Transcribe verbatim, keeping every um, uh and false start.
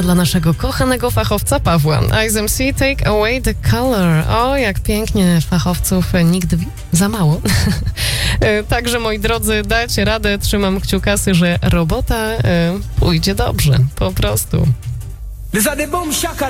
Dla naszego kochanego fachowca Pawła. I M C, Take Away the Color. O, jak pięknie, fachowców nigdy za mało. Także, moi drodzy, dacie radę, trzymam kciukasy, że robota y, pójdzie dobrze, po prostu.